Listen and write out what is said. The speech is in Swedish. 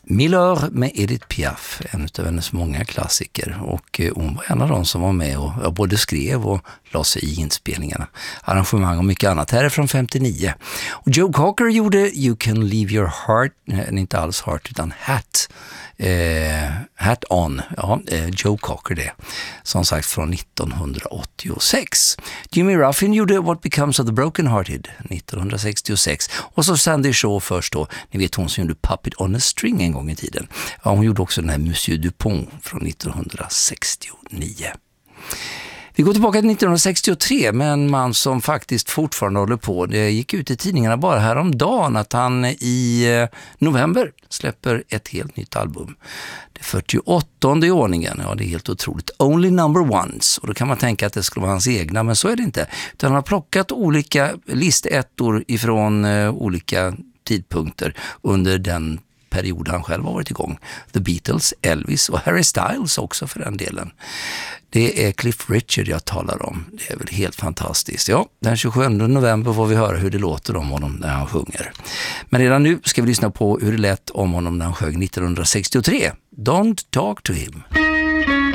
Miller med Edith Piaf, en av hennes många klassiker, och hon var en av de som var med och både skrev och la sig i inspelningarna, arrangemang och mycket annat. Här är från 59. Och Joe Cocker gjorde You Can Leave Your Heart, inte alls Heart utan Hat. Hat On, ja, Joe Cocker det, som sagt från 1986. Jimmy Ruffin gjorde What Becomes of the Broken Hearted 1966, och så Sandy Shaw först då, ni vet hon som gjorde Puppet on a String en gång i tiden. Ja, hon gjorde också den här Monsieur Dupont från 1969. Vi går tillbaka till 1963 med en man som faktiskt fortfarande håller på. Det gick ut i tidningarna bara häromdagen att han i november släpper ett helt nytt album. Det 48:e i ordningen, ja det är helt otroligt. Only Number Ones, och då kan man tänka att det skulle vara hans egna, men så är det inte. Utan han har plockat olika listettor ifrån olika tidpunkter under den period han själv har varit igång. The Beatles, Elvis och Harry Styles också för den delen. Det är Cliff Richard jag talar om. Det är väl helt fantastiskt. Ja, den 27 november får vi höra hur det låter om honom när han sjunger. Men redan nu ska vi lyssna på hur det lät om honom när han sjöng 1963. Don't Talk to Him.